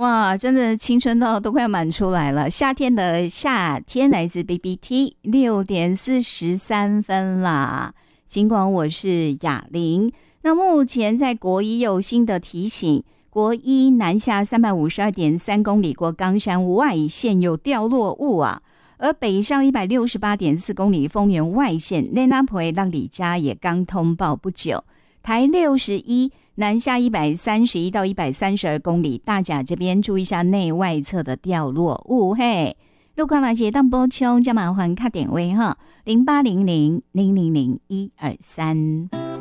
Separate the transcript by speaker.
Speaker 1: 哇，真的青春都快要满出来了。夏天的夏天来自 BBT 6:43啦。尽管我是雅玲，那目前在国一有新的提醒，国一南下352.3公里过冈山外线有掉落物啊，而北上168.4公里丰原外线内那培让里家也刚通报不久。台61南下131到132公里，大甲这边注意一下内外侧的掉落物嘿。路况来接当波冲，就麻烦卡点位哈，0800000123。